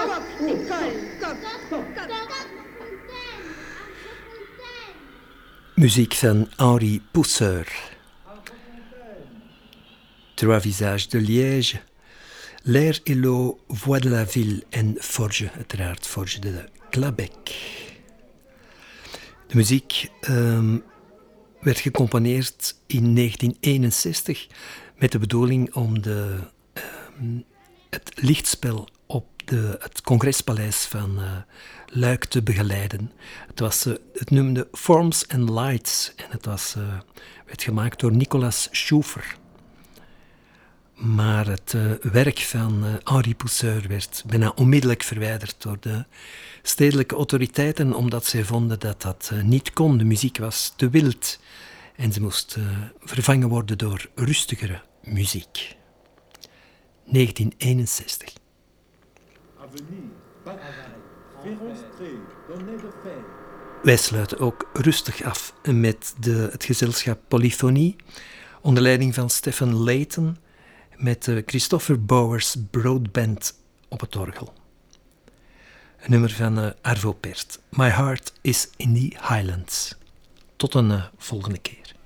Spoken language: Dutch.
Muziek van Henri Pousseur. Trois visages de Liège, L'air et l'eau, Voix de la ville en Forge, uiteraard Forge de Clabec. De muziek werd gecomponeerd in 1961 met de bedoeling om het lichtspel op het Congrespaleis van Luik te begeleiden. Het noemde Forms and Lights en het werd gemaakt door Nicolas Schuffer. Maar het werk van Henri Pousseur werd bijna onmiddellijk verwijderd door de stedelijke autoriteiten, omdat zij vonden dat dat niet kon. De muziek was te wild en ze moest vervangen worden door rustigere muziek. 1961. Wij sluiten ook rustig af met het gezelschap Polyphonie, onder leiding van Stephen Layton, met Christopher Bowers Broadband op het orgel. Een nummer van Arvo Pärt. My Heart is in the Highlands. Tot een volgende keer.